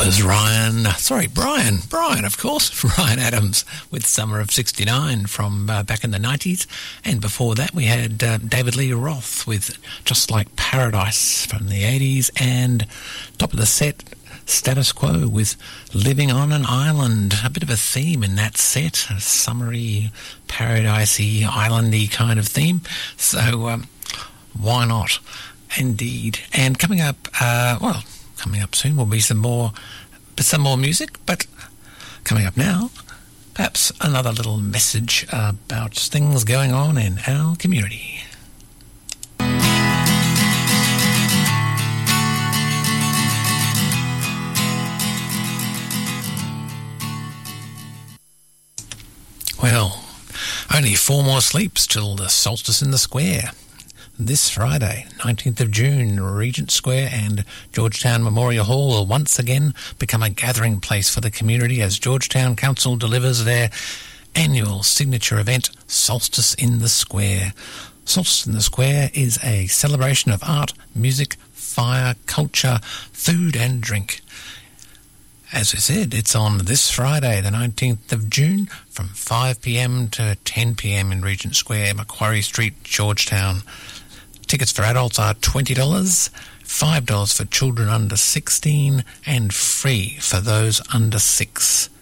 was Brian, of course, Ryan Adams with Summer of 69 from back in the 90s. And before that we had David Lee Roth with Just Like Paradise from the 80s. And top of the set, Status Quo with Living on an Island. A bit of a theme in that set, a summery, paradisey, islandy kind of theme. So why not? Indeed. And coming up soon will be some more music, but coming up now, perhaps another little message about things going on in our community. Well, only 4 more sleeps till the solstice in the square. This Friday, 19th of June, Regent Square and Georgetown Memorial Hall will once again become a gathering place for the community as Georgetown Council delivers their annual signature event, Solstice in the Square. Solstice in the Square is a celebration of art, music, fire, culture, food and drink. As I said, it's on this Friday, the 19th of June, from 5 p.m. to 10 p.m. in Regent Square, Macquarie Street, Georgetown. Tickets for adults are $20, $5 for children under 16, and free for those under 6.